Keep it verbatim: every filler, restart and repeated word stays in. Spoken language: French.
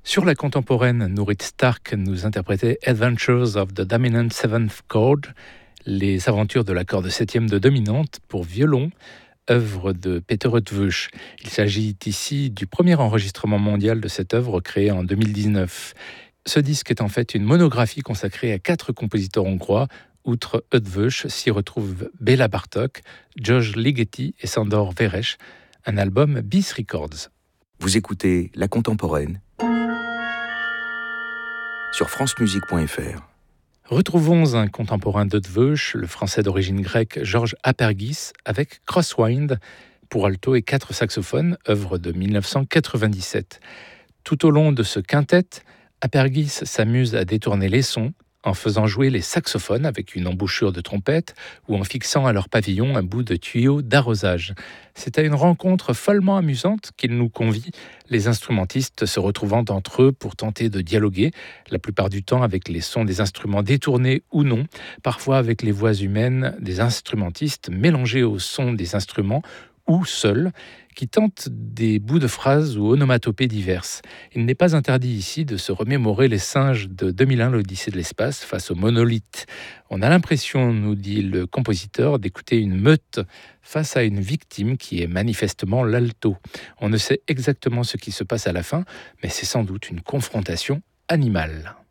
Sur la contemporaine, Nourit Stark nous interprétait Adventures of the Dominant Seventh Chord, les aventures de la corde septième de dominante pour violon, œuvre de Peter Eötvös. Il s'agit ici du premier enregistrement mondial de cette œuvre créée en deux mille dix-neuf. Ce disque est en fait une monographie consacrée à quatre compositeurs hongrois. Outre Eötvös, s'y retrouvent Béla Bartók, George Ligeti et Sándor Veres, un album Bis Records. Vous écoutez La Contemporaine sur francemusique point f r. Retrouvons un contemporain d'Eötvös, le français d'origine grecque Georges Apergis, avec Crosswind pour alto et quatre saxophones, œuvre de dix-neuf cent quatre-vingt-dix-sept. Tout au long de ce quintet, Apergis s'amuse à détourner les sons en faisant jouer les saxophones avec une embouchure de trompette ou en fixant à leur pavillon un bout de tuyau d'arrosage. C'est à une rencontre follement amusante qu'il nous convie, les instrumentistes se retrouvant entre eux pour tenter de dialoguer, la plupart du temps avec les sons des instruments détournés ou non, parfois avec les voix humaines des instrumentistes mélangées aux sons des instruments ou seuls, qui tentent des bouts de phrases ou onomatopées diverses. Il n'est pas interdit ici de se remémorer les singes de deux mille un, l'Odyssée de l'espace, face aux monolithes. On a l'impression, nous dit le compositeur, d'écouter une meute face à une victime qui est manifestement l'alto. On ne sait exactement ce qui se passe à la fin, mais c'est sans doute une confrontation animale.